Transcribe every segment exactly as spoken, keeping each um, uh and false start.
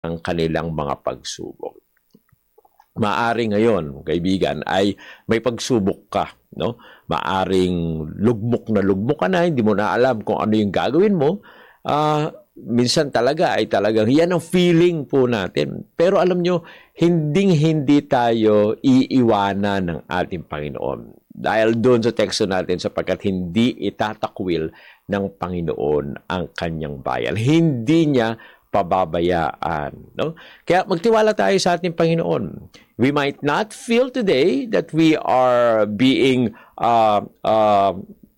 ang kanilang mga pagsubok. Maaring ngayon, kaibigan, ay may pagsubok ka, no? Maaring lugmok na lugmok ka na, hindi mo na alam kung ano yung gagawin mo. Ah, uh, minsan talaga ay talagang yan ang feeling po natin. Pero alam nyo, hinding-hindi tayo iiwanan ng ating Panginoon. Dahil doon sa teksto natin, sapagkat hindi itatakwil ng Panginoon ang kanyang bayan. Hindi niya pababayaan, no? Kaya magtiwala tayo sa ating Panginoon. We might not feel today that we are being uh, uh,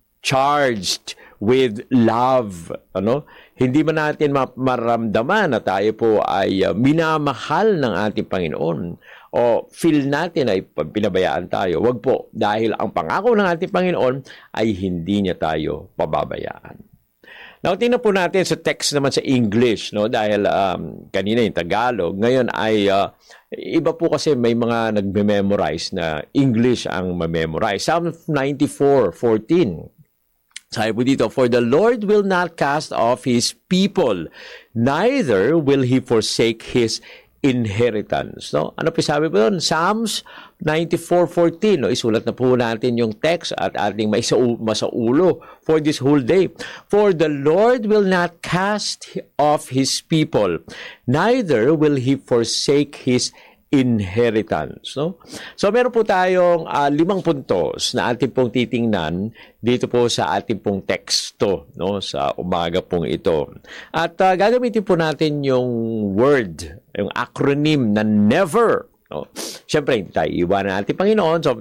charged with love, ano? Hindi man natin maramdaman na tayo po ay uh, minamahal ng ating Panginoon o feel natin ay pinabayaan tayo. Wag po, dahil ang pangako ng ating Panginoon ay hindi niya tayo pababayaan. Now, tingnan po natin sa text naman sa English, no? Dahil um, kanina yung Tagalog, ngayon ay uh, iba po kasi may mga nagme-memorize na English ang ma-memorize. Psalm ninety-four fourteen. Sabi po dito, "For the Lord will not cast off His people, neither will He forsake His inheritance." No? Ano po sabi po doon? Psalms ninety-four fourteen. No? Isulat na po natin yung text at ating masaulo for this whole day. "For the Lord will not cast off His people, neither will He forsake His inheritance." No? So meron po tayong uh, limang puntos na ating pong titingnan dito po sa ating pong teksto, no, sa umaga pong ito. At uh, gagamitin po natin yung word, yung acronym na never. No? Siyempre, hindi tayo iwan ng ating Panginoon. So,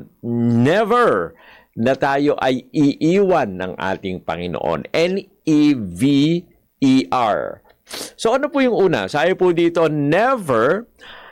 never na tayo ay iiwan ng ating Panginoon. N E V E R. So, ano po yung una? Sabi po dito, never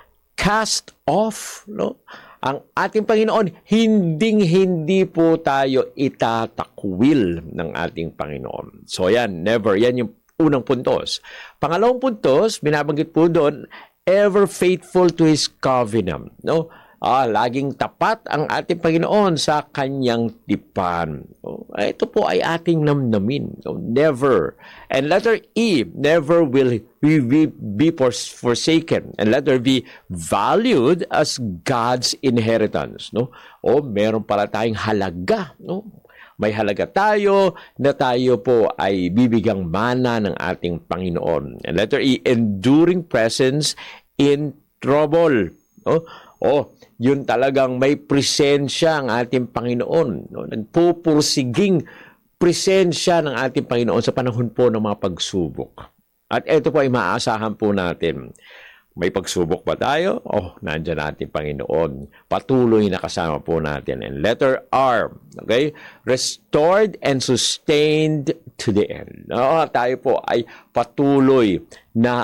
cast off, no? Ang ating Panginoon, hinding-hindi po tayo itatakwil ng ating Panginoon. So yan, never. Yan yung unang puntos. Pangalawang puntos, binabanggit po doon, ever faithful to His covenant, no? Ah, laging tapat ang ating Panginoon sa kanyang tipan. Oh, ito po ay ating namnamin. So, never. And letter E, never will we, we be forsaken. And letter V, valued as God's inheritance. No? O, meron pala tayong halaga. No? May halaga tayo na tayo po ay bibigang mana ng ating Panginoon. And letter E, enduring presence in trouble. No? O, yun talagang may presensya ang ating Panginoon. No? Nagpupursiging presensya ng ating Panginoon sa panahon po ng mga pagsubok. At ito po ay maaasahan po natin. May pagsubok ba tayo? Oh, nandiyan natin Panginoon. Patuloy na kasama po natin. And letter R, okay? Restored and sustained to the end. No? Tayo po ay patuloy na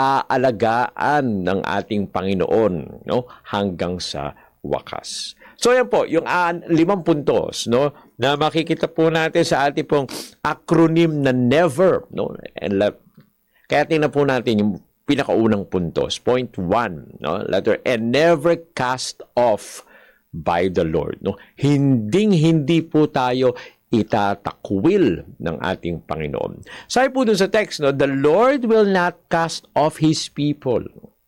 aalagaan ng ating Panginoon, no, hanggang sa wakas. So yan po, yung uh, limang puntos, no, na makikita po natin sa ating pong acronym na never, no. And la- kaya tingnan po natin yung pinakaunang puntos. Point one, no, letter N, never cast off by the Lord, no. Hinding-hindi po tayo itatakwil ng ating Panginoon. Sabi po dun sa text, no, the Lord will not cast off His people.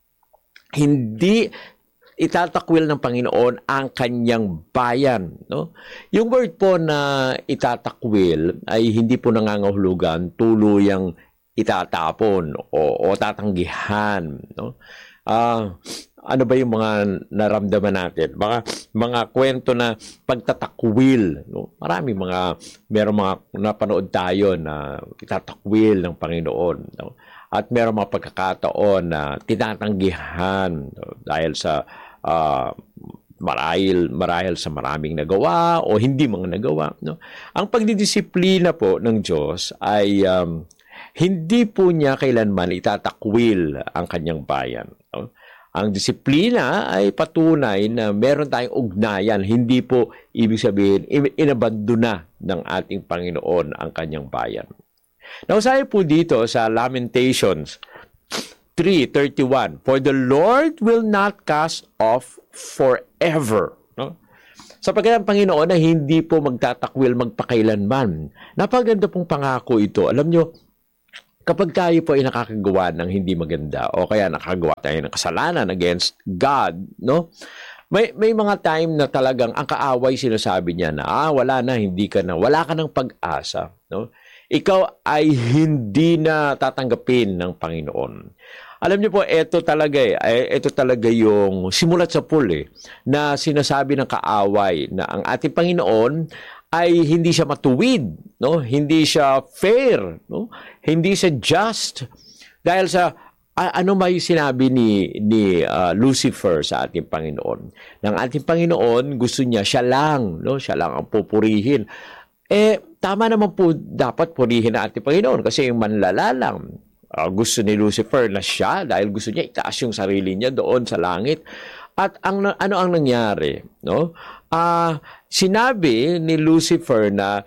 Hindi itatakwil ng Panginoon ang kanyang bayan. No? Yung word po na itatakwil ay hindi po nangangahulugan tuluyang itatapon o, o tatanggihan. No? Ah... Uh, ano ba yung mga naramdaman natin? Mga, mga kwento na pagtatakwil. No? Marami mga, meron mga napanood tayo na itatakwil ng Panginoon. No? At meron mga pagkakataon na tinatanggihan, no? Dahil sa uh, marahil, marahil sa maraming nagawa o hindi mga nagawa. No? Ang pagdidisiplina po ng Diyos ay um, hindi po niya kailanman itatakwil ang kanyang bayan. No? Ang disiplina ay patunay na meron tayong ugnayan. Hindi po ibig sabihin, inabandona ng ating Panginoon ang kanyang bayan. Now, sabi po dito sa Lamentations three thirty-one, "For the Lord will not cast off forever." No? Sapagkat ang Panginoon ay hindi po magtatakwil magpakailanman. Napaganda pong pangako ito. Alam nyo, kapag tayo po ay nakakagawa ng hindi maganda o kaya nakagawa tayo ng kasalanan against God, no? May may mga time na talagang ang kaaway sinasabi niya na ah, wala na, hindi ka na, wala ka ng pag-asa, no? Ikaw ay hindi na tatanggapin ng Panginoon. Alam niyo po, ito talaga eh, ito talaga yung simulat sa pool eh, na sinasabi ng kaaway na ang ating Panginoon ay hindi siya matuwid, no? Hindi siya fair, no? Hindi siya just. Dahil sa a- ano ba yung sinabi ni ni uh, Lucifer sa ating Panginoon? Ng ating Panginoon, gusto niya siya lang, no? Siya lang ang pupurihin. Eh tama naman po dapat purihin ang ating Panginoon kasi yung manlala lang. Uh, gusto ni Lucifer na siya dahil gusto niya itaas yung sarili niya doon sa langit. At ang ano ang nangyari, no? Ah, uh, sinabi ni Lucifer na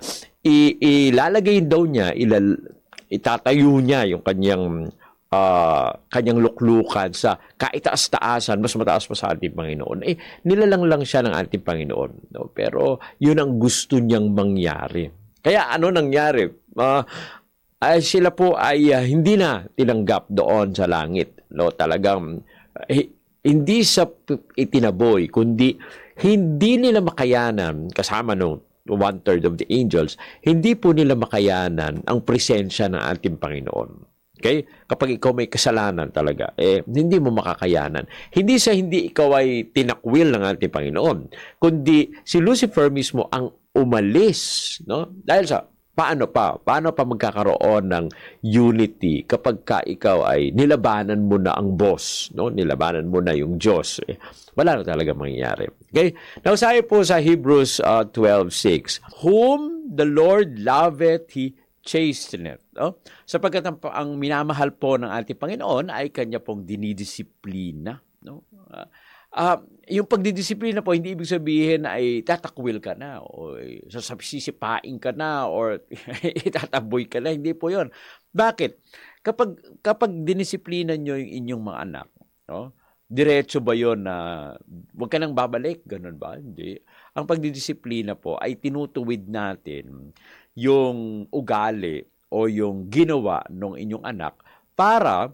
ilalagay daw niya, ilal, itatayo niya yung kanyang uh, kanyang luklukan sa kaitaas-taasan, mas mataas pa sa ating Panginoon. Eh nilalang lang siya ng ating Panginoon, no? Pero yun ang gusto niyang mangyari. Kaya ano nangyari? Uh, ay sila po ay uh, hindi na tinanggap doon sa langit, no? Talagang uh, hindi sa itinaboy, kundi hindi nila makayanan, kasama no one-third of the angels, hindi po nila makayanan ang presensya ng ating Panginoon. Okay? Kapag ikaw may kasalanan talaga, eh, hindi mo makakayanan. Hindi sa hindi ikaw ay tinakwil ng ating Panginoon, kundi si Lucifer mismo ang umalis, no? Dahil sa paano pa? Paano pa magkakaroon ng unity kapag ka ikaw ay nilabanan mo na ang boss, no? Nilabanan mo na yung Diyos. Eh, wala na talaga mangyayari. Okay? Now, sabi po sa Hebrews uh, twelve six, whom the Lord loveth, He chasteneth. No? Sapagkat ang, ang minamahal po ng ating Panginoon ay Kanya pong dinidisiplina. No? Uh, Uh, yung pagdidisiplina po, hindi ibig sabihin ay tatakwil ka na o sasisipain ka na or itataboy ka na. Hindi po yun. Bakit? Kapag, kapag dinisiplina nyo yung inyong mga anak, no? Diretso ba yun na huwag ka nang babalik? Ganun ba? Hindi. Ang pagdidisiplina po ay tinutuwid natin yung ugali o yung ginawa ng inyong anak para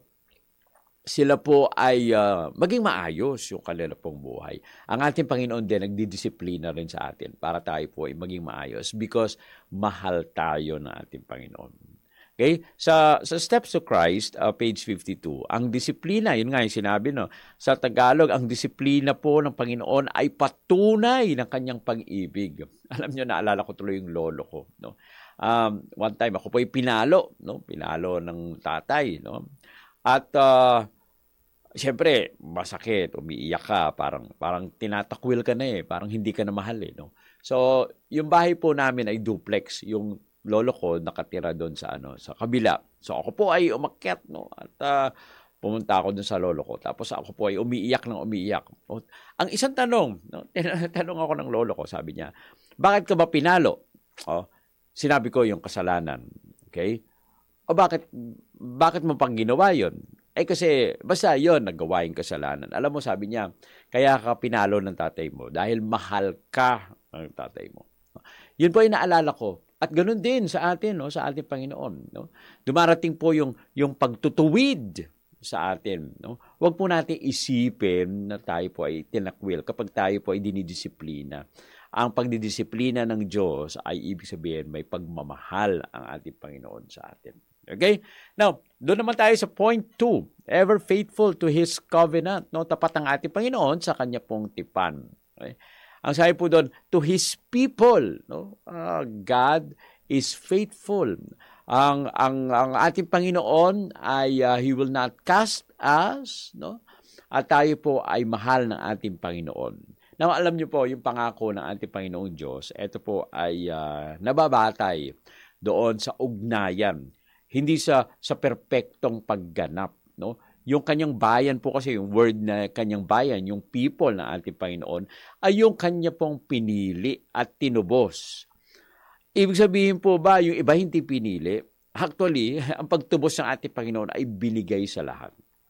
sila po ay uh, maging maayos yung kanila pong buhay. Ang ating Panginoon din nagdidisiplina rin sa atin para tayo po ay maging maayos because mahal tayo ng ating Panginoon. Okay? Sa sa Steps to Christ, uh, page fifty-two, ang disiplina, yun nga yung sinabi, no? Sa Tagalog, ang disiplina po ng Panginoon ay patunay ng kanyang pag-ibig. Alam niyo, naalala ko tuloy yung lolo ko, no? Um, one time, ako po ay pinalo, no? Pinalo ng tatay, no? At uh, siyempre, masakit, umiiyak ka, parang, parang tinatakwil ka na eh, parang hindi ka na mahal eh. No? So, yung bahay po namin ay duplex, yung lolo ko nakatira doon sa, ano, sa kabila. So, ako po ay umakyat, no? At uh, pumunta ako doon sa lolo ko. Tapos ako po ay umiiyak ng umiiyak. O, ang isang tanong, no? Tanong ako ng lolo ko, sabi niya, bakit ka ba pinalo? O, sinabi ko yung kasalanan. Okay? O bakit, bakit mo pang ginawa yun? Eh kasi, basta yun, naggawa yung kasalanan. Alam mo, sabi niya, kaya ka pinalo ng tatay mo dahil mahal ka ng tatay mo. Yun po yung naalala ko. At ganun din sa atin, no, sa ating Panginoon. No? Dumarating po yung, yung pagtutuwid sa atin. No? Huwag po natin isipin na tayo po ay tinakwil kapag tayo po ay dinidisiplina. Ang pagdidisiplina ng Diyos ay ibig sabihin may pagmamahal ang ating Panginoon sa atin. Okay? Now, doon naman tayo sa point two. Ever faithful to His covenant. No? Tapat ang ating Panginoon sa Kanya pong tipan. Okay? Ang sabi po doon, to His people. No? Uh, God is faithful. Ang, ang, ang ating Panginoon ay uh, He will not cast us. No? At tayo po ay mahal ng ating Panginoon. Now, alam niyo po, yung pangako ng ating Panginoong Diyos, ito po ay uh, nababatay doon sa ugnayan. Hindi sa sa perpektong pagganap, no? Yung kanyang bayan po kasi yung word na kanyang bayan, yung people ng ating Panginoon ay yung kanya pong pinili at tinubos. Ibig sabihin po ba yung iba hindi pinili? Actually, ang pagtubos ng ating Panginoon ay binigay sa lahat.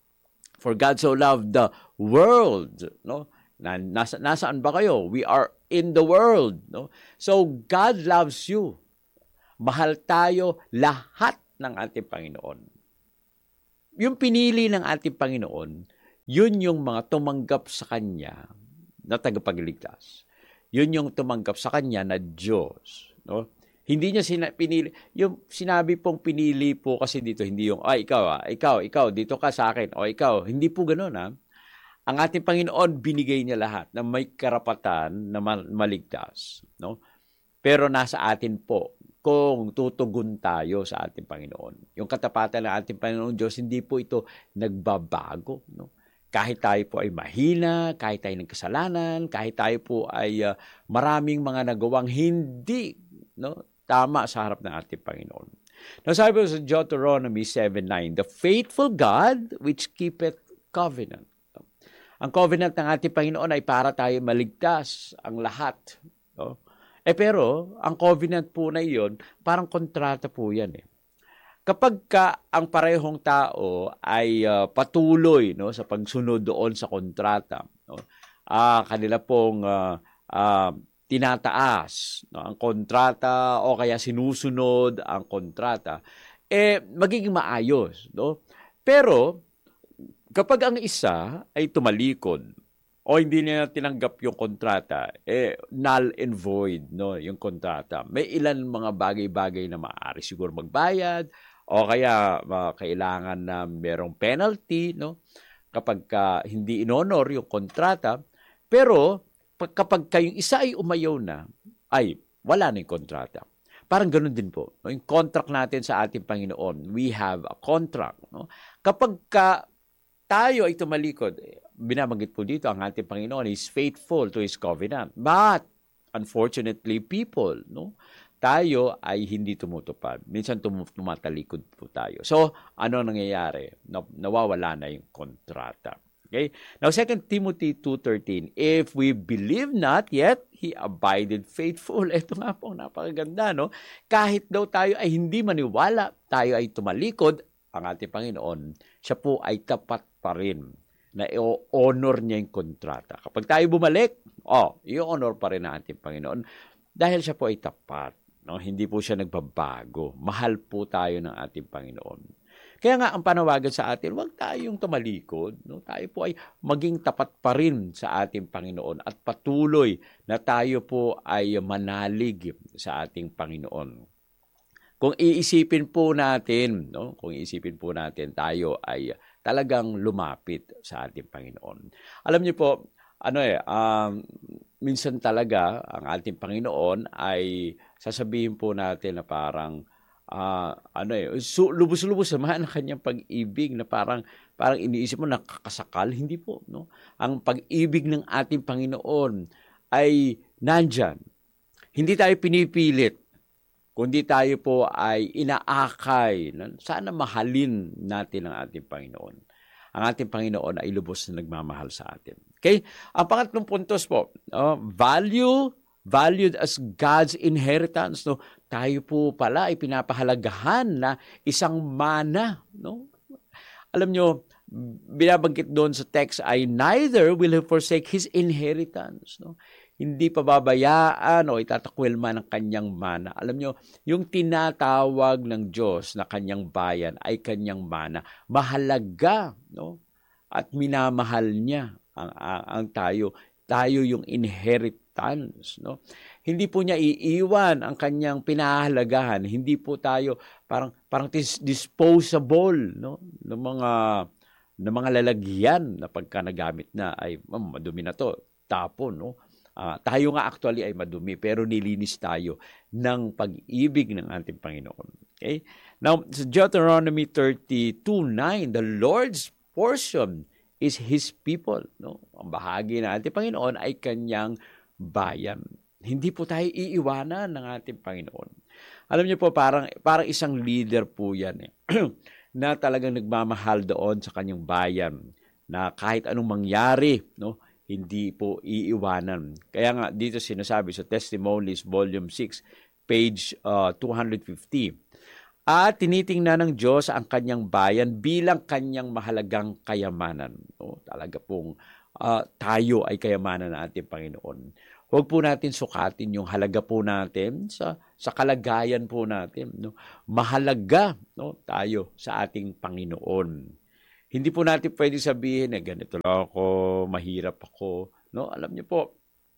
For God so loved the world, no? Na, nasa, nasaan ba kayo? We are in the world, no? So God loves you. Mahal tayo lahat ng ating Panginoon. yung pinili ng ating Panginoon, yun yung mga tumanggap sa Kanya na tagapagligtas. Yun yung tumanggap sa Kanya na Diyos. No? Hindi niya sina- pinili. Yung sinabi pong pinili po kasi dito, hindi yung, ay, ikaw, ah, ikaw, ikaw, dito ka sa akin, o ikaw. Hindi po ganun, ha? Ang ating Panginoon, binigay niya lahat na may karapatan na maligtas. No? Pero nasa atin po kung tutugon tayo sa ating Panginoon. Yung katapatan ng ating Panginoon Diyos, hindi po ito nagbabago. No? Kahit tayo po ay mahina, kahit tayo ng kasalanan, kahit tayo po ay uh, maraming mga nagawang hindi, no, tama sa harap ng ating Panginoon. Now, sabi po sa Deuteronomy seven nine, the faithful God which keepeth covenant. Ang covenant ng ating Panginoon ay para tayo maligtas ang lahat. No? Eh pero, ang covenant po na iyon, parang kontrata po yan eh. Kapag ka ang parehong tao ay uh, patuloy, no, sa pagsunod doon sa kontrata, no, uh, kanila pong uh, uh, tinataas, no, ang kontrata o kaya sinusunod ang kontrata, eh magiging maayos. No? Pero kapag ang isa ay tumalikod o hindi niya tinanggap yung kontrata, eh null and void, no, yung kontrata. May ilan mga bagay-bagay na maaari siguro magbayad o kaya uh, kailangan na merong penalty, no, kapag ka hindi inonor yung kontrata. Pero kapag kayong isa ay umayaw na, ay wala na yung kontrata. Parang ganun din po. No? Yung contract natin sa ating Panginoon, we have a contract. No? Kapag ka tayo ay tumalikod, binabanggit po dito, ang ating Panginoon is faithful to His covenant. But, unfortunately, people, no? tayo ay hindi tumutupad. Minsan tum- tumatalikod po tayo. So, ano nangyayari? Nawawala na yung kontrata. Okay? Now, Second Timothy two thirteen, if we believe not yet, He abided faithful. Ito nga po, napakaganda, no? Kahit daw tayo ay hindi maniwala, tayo ay tumalikod, ang ating Panginoon, siya po ay tapat pa rin na i-honor niya yung kontrata. Kapag tayo bumalik, oh, i-honor pa rin ang ating Panginoon dahil siya po ay tapat. No? Hindi po siya nagbabago. Mahal po tayo ng ating Panginoon. Kaya nga, ang panawagan sa atin, huwag tayong tumalikod. No? Tayo po ay maging tapat pa rin sa ating Panginoon at patuloy na tayo po ay manalig sa ating Panginoon. Kung iisipin po natin, no? Kung iisipin po natin, tayo ay talagang lumapit sa ating Panginoon. Alam niyo po, ano eh, um, minsan talaga ang ating Panginoon ay sasabihin po natin na parang Uh, ano eh, so, lubos-lubos naman ang kanyang pag-ibig na parang parang iniisip mo nakakasakal. Hindi po, no? Ang pag-ibig ng ating Panginoon ay nandyan. Hindi tayo pinipilit, kundi tayo po ay inaakay. Sana mahalin natin ang ating Panginoon. Ang ating Panginoon ay lubos na nagmamahal sa atin. Okay? Ang pangatlong puntos po, uh, value valued as God's inheritance, no? Tayo po pala ay pinapahalagahan na isang mana, no? Alam nyo, binabanggit doon sa text ay neither will he forsake his inheritance, no? Hindi pababayaan o itatakwil man ang kanyang mana. Alam nyo, yung tinatawag ng Diyos na kanyang bayan ay kanyang mana. Mahalaga, no? At minamahal niya ang, ang, ang tayo. Tayo yung inheritance. No? Hindi po niya iiwan ang kanyang pinahahalagahan. Hindi po tayo parang parang disposable, no, ng mga ng mga lalagyan na pagka nagamit na ay oh, madumi na to, tapon, no. Uh, tayo nga actually ay madumi pero nilinis tayo ng pag-ibig ng ating Panginoon. Okay? Now, sa Deuteronomy thirty-two nine, the Lord's portion is His people, no. Ang bahagi ng ating Panginoon ay kanyang bayan. Hindi po tayo iiwanan ng ating Panginoon. Alam niyo po, parang, parang isang leader po yan eh, na talagang nagmamahal doon sa kanyang bayan na kahit anong mangyari, no, hindi po iiwanan. Kaya nga dito sinasabi sa Testimonies, Volume six, page uh, two fifty. At tinitingnan ng Diyos ang kanyang bayan bilang kanyang mahalagang kayamanan. No, talaga pong Uh, tayo ay kayamanan ng ating Panginoon. Huwag po natin sukatin yung halaga po natin sa sa kalagayan po natin, no? Mahalaga, no, tayo sa ating Panginoon. Hindi po natin pwede sabihin na eh, ganito lang ako, mahirap ako. No? Alam niyo po,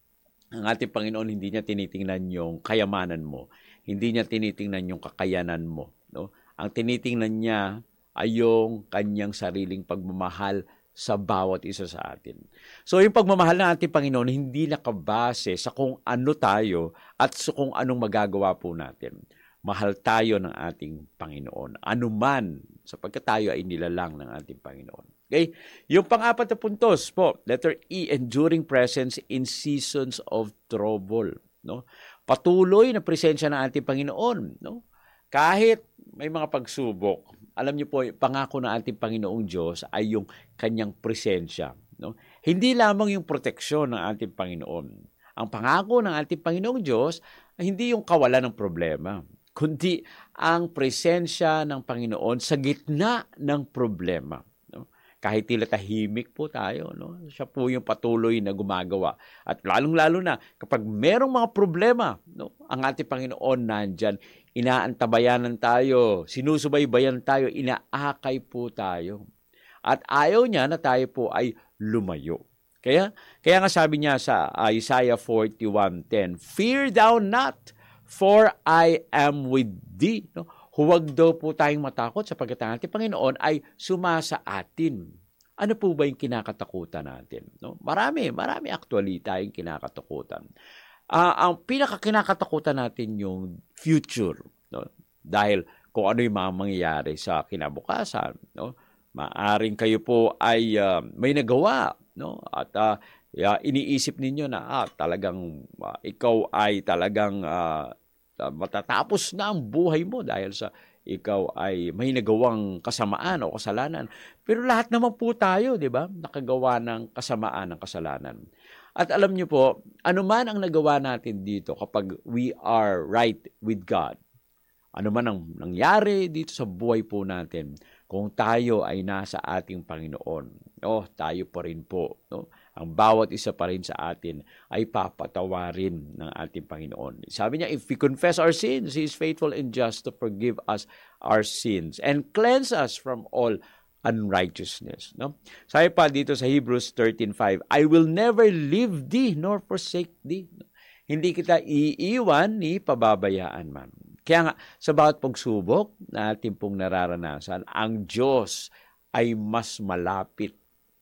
ang ating Panginoon hindi niya tinitingnan yung kayamanan mo. Hindi niya tinitingnan yung kakayanan mo. No? Ang tinitingnan niya ay yung kanyang sariling pagmamahal sa bawat isa sa atin. So yung pagmamahal ng ating Panginoon hindi nakabase sa kung ano tayo at sa kung anong magagawa po natin. Mahal tayo ng ating Panginoon. Anuman, sapagkat tayo ay nilalang ng ating Panginoon. Okay? Yung pang-apat na puntos po, letter E, enduring presence in seasons of trouble. No? Patuloy na presensya ng ating Panginoon. No? Kahit may mga pagsubok, alam niyo po, pangako ng ating Panginoong Diyos ay yung kanyang presensya. No? Hindi lamang yung proteksyon ng ating Panginoon. Ang pangako ng ating Panginoong Diyos ay hindi yung kawalan ng problema, kundi ang presensya ng Panginoon sa gitna ng problema. No? Kahit tila tahimik po tayo, no? Siya po yung patuloy na gumagawa. At lalong-lalo na kapag merong mga problema, no? Ang ating Panginoon nandyan, inaantabayanan tayo, sinusubaybayan tayo, inaakay po tayo. At ayaw niya na tayo po ay lumayo. Kaya, kaya nga sabi niya sa uh, Isaiah forty-one ten, fear thou not, for I am with thee. No? Huwag daw po tayong matakot sapagkat ang ating Panginoon ay sumasa atin. Ano po ba yung kinakatakutan natin? No? Marami, marami actually tayong kinakatakutan. Uh, ang pinakakinakatakutan natin yung future. No? Dahil kung ano yung mga mangyayari sa kinabukasan. No? Maaring kayo po ay uh, may nagawa. No? At uh, uh, iniisip ninyo na ah, talagang uh, ikaw ay talagang uh, matatapos na ang buhay mo dahil sa ikaw ay may nagawang kasamaan o kasalanan. Pero lahat naman po tayo, di ba? Nakagawa ng kasamaan, ng kasalanan. At alam niyo po, anuman ang nagawa natin dito kapag we are right with God, anuman ang nangyari dito sa buhay po natin, kung tayo ay nasa ating Panginoon, oh, tayo pa rin po, no? Ang bawat isa pa rin sa atin ay papatawarin ng ating Panginoon. Sabi niya, if we confess our sins, He is faithful and just to forgive us our sins and cleanse us from all unrighteousness. No? Sabi pa dito sa Hebrews thirteen five, I will never leave thee nor forsake thee. Hindi kita iiwan ni pababayaan man. Kaya nga, sa bawat pagsubok na ating pong nararanasan, ang Diyos ay mas malapit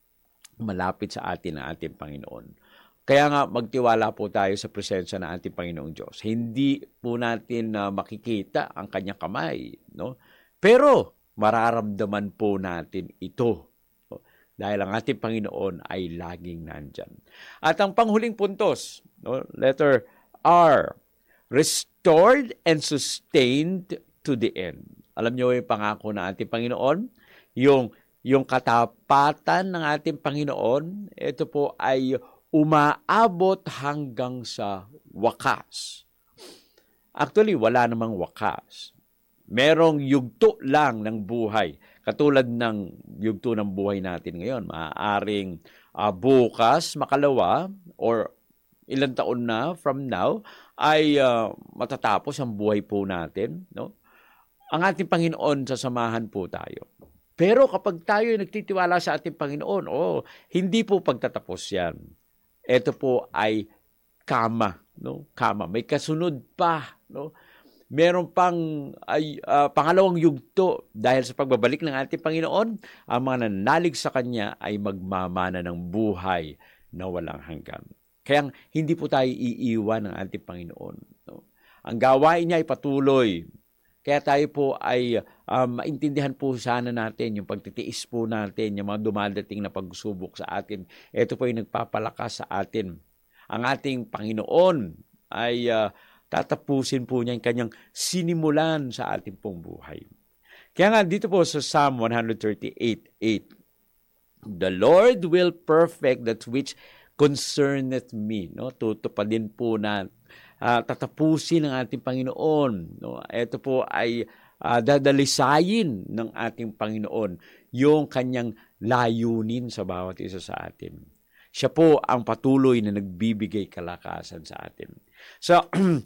malapit sa atin ang ating Panginoon. Kaya nga magtiwala po tayo sa presensya ng ating Panginoong Diyos. Hindi po natin uh, makikita ang kanyang kamay, no? Pero mararamdaman po natin ito, no? Dahil ang ating Panginoon ay laging nandyan. At ang panghuling puntos, no? Letter R, restored and sustained to the end. Alam niyo yung pangako ng ating Panginoon, yung Yung katapatan ng ating Panginoon, ito po ay umaabot hanggang sa wakas. Actually, wala namang wakas. Merong yugto lang ng buhay. Katulad ng yugto ng buhay natin ngayon. Maaaring uh, bukas, makalawa, or ilang taon na from now, ay uh, matatapos ang buhay po natin. No? Ang ating Panginoon, sasamahan po tayo. Pero kapag tayo ay nagtitiwala sa ating Panginoon, oh, hindi po pagtatapos yan. Ito po ay kama, no? Kama. May kasunod pa, no? Meron pang ay, uh, pangalawang yugto dahil sa pagbabalik ng ating Panginoon, ang mga nanalig sa Kanya ay magmamana ng buhay na walang hanggan. Kaya hindi po tayo iiwan ng ating Panginoon. No? Ang gawain niya ay patuloy. Kaya tayo po ay um, maintindihan po sana natin yung pagtitiis po natin, yung mga dumadating na pagsubok sa atin. Ito po yung nagpapalakas sa atin. Ang ating Panginoon ay uh, tatapusin po niya yung kanyang sinimulan sa ating pong buhay. Kaya nga dito po sa Psalm one thirty-eight eight, the Lord will perfect that which concerneth me. No? Tutupadin po na Uh, tatapusin ng ating Panginoon. No? Ito po ay uh, dadalisayin ng ating Panginoon yung kanyang layunin sa bawat isa sa atin. Siya po ang patuloy na nagbibigay kalakasan sa atin. So,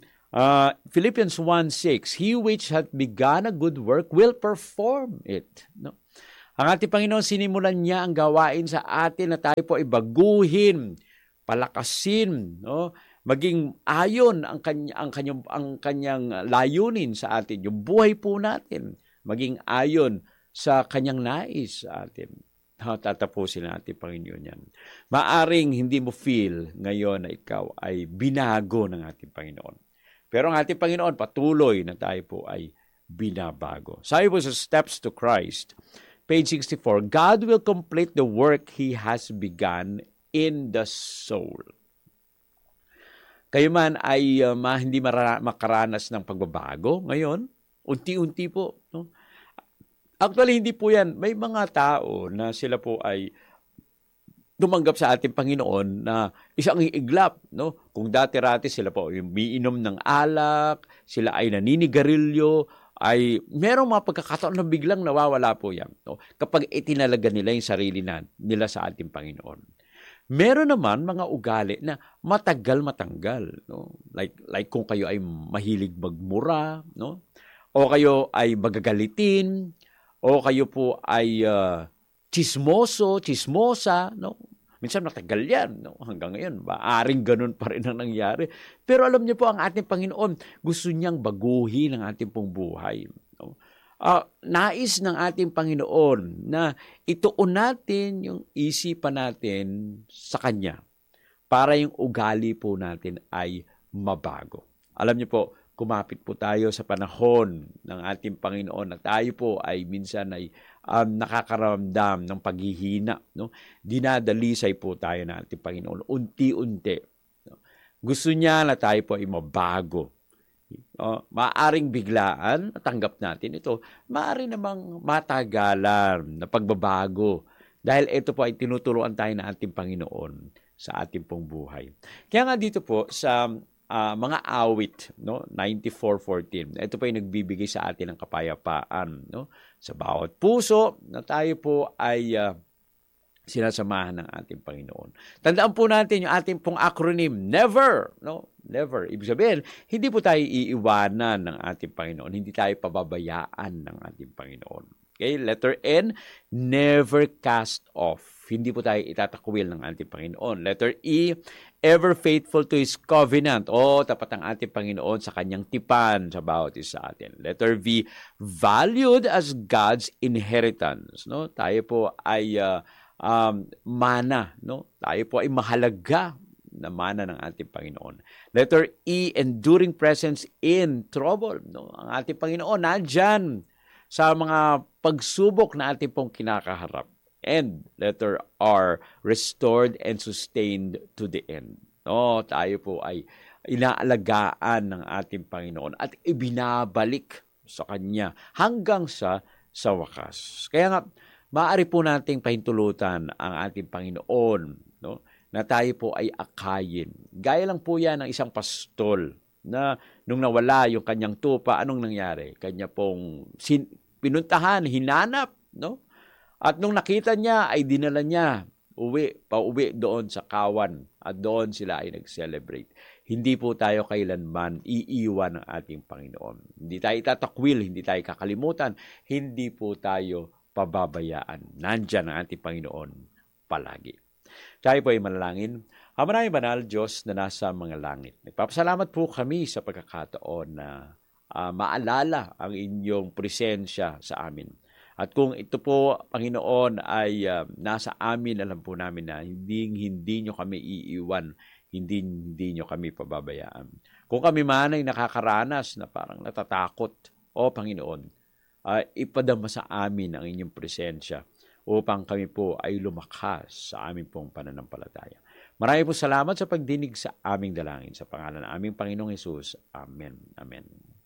uh, Philippians one six, He which hath begun a good work will perform it. No? Ang ating Panginoon, sinimulan niya ang gawain sa atin na tayo po ay baguhin, palakasin, no? Maging ayon ang kanya, ang kanyang ang kanyang layunin sa atin, yung buhay po natin, maging ayon sa kanyang nais sa atin. Ha, tatapusin natin, Panginoon, yan. Maaring hindi mo feel ngayon na ikaw ay binago ng ating Panginoon. Pero ang ating Panginoon, patuloy na tayo po ay binabago. Sabi po sa Steps to Christ, page sixty-four, God will complete the work He has begun in the soul. Kayo man ay uh, ma, hindi mara, makaranas ng pagbabago ngayon, unti-unti po. No? Actually, hindi po yan. May mga tao na sila po ay tumanggap sa ating Panginoon na isang iiglap. No? Kung dati-rati sila po yung umiinom ng alak, sila ay naninigarilyo, ay merong mga pagkakataon na biglang nawawala po yan. No? Kapag itinalaga nila yung sarili na, nila sa ating Panginoon. Meron naman mga ugali na matagal matanggal, no? Like like kung kayo ay mahilig magmura, no? O kayo ay magagalitin, o kayo po ay uh, chismoso, chismosa, no? Minsan matagal yan, no? Hanggang ngayon, maaring ganun pa rin ang nangyari. Pero alam niyo po, ang ating Panginoon, gusto niyang baguhin ang ating pong buhay, no? Uh, nais ng ating Panginoon na ituon natin yung isipan natin sa Kanya para yung ugali po natin ay mabago. Alam niyo po, kumapit po tayo sa panahon ng ating Panginoon na tayo po ay minsan ay um, nakakaramdam ng paghihina. No? Dinadalisay po tayo ng ating Panginoon unti-unti. No? Gusto niya na tayo po ay mabago. Uh, maaring biglaan, tanggap natin ito. Maaring namang matagalan na pagbabago. Dahil ito po ay tinuturuan tayo ng ating Panginoon sa ating pong buhay. Kaya nga dito po sa uh, mga awit, no, ninety-four fourteen, ito po ay nagbibigay sa atin ng kapayapaan. No? Sa bawat puso na tayo po ay uh, sinasamahan ng ating Panginoon. Tandaan po natin yung ating pong acronym, NEVER. No? Never. Ibig sabihin, hindi po tayo iiwanan ng ating Panginoon. Hindi tayo pababayaan ng ating Panginoon. Okay? Letter N, never cast off. Hindi po tayo itatakwil ng ating Panginoon. Letter E, ever faithful to His covenant. O, tapat ang ating Panginoon sa kanyang tipan sa bawat isa atin. Letter V, valued as God's inheritance. No? Tayo po ay uh, um, mana. No? Tayo po ay mahalaga na mana ng ating Panginoon. Letter E, enduring presence in trouble. No? Ang ating Panginoon nandyan sa mga pagsubok na ating pong kinakaharap. And letter R, restored and sustained to the end. No? Tayo po ay inaalagaan ng ating Panginoon at ibinabalik sa Kanya hanggang sa sa wakas. Kaya nga, maaari po nating pahintulutan ang ating Panginoon, no? Na tayo po ay akayin. Gaya lang po yan ng isang pastol na nung nawala yung kanyang tupa, anong nangyari? Kanya pong sin- pinuntahan, hinanap, no? At nung nakita niya, ay dinala niya uwi, pauwi doon sa kawan at doon sila ay nag-celebrate. Hindi po tayo kailanman iiwan ng ating Panginoon. Hindi tayo itatakwil, hindi tayo kakalimutan, hindi po tayo pababayaan. Nandyan ang ating Panginoon palagi. Tayo po ay manalangin. Ama namin banal, Diyos na nasa mga langit. Nagpapasalamat po kami sa pagkakataon na uh, maalala ang inyong presensya sa amin. At kung ito po, Panginoon, ay uh, nasa amin, alam po namin na hindi, hindi nyo kami iiwan, hindi, hindi nyo kami pababayaan. Kung kami man ay nakakaranas na parang natatakot, o Panginoon, uh, ipadama sa amin ang inyong presensya upang kami po ay lumakas sa aming pong pananampalataya. Marami po salamat sa pagdinig sa aming dalangin. Sa pangalan ng aming Panginoong Hesus. Amen. Amen.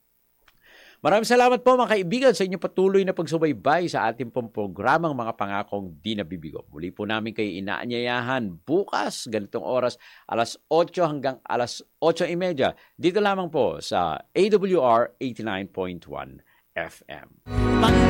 Maraming salamat po mga kaibigan sa inyong patuloy na pagsubaybay sa ating pong programang Mga Pangakong Di Nabibigo. Muli po namin kayo inaanyayahan bukas, ganitong oras, alas otso hanggang alas otso trenta. Dito lamang po sa A W R eighty-nine point one F M.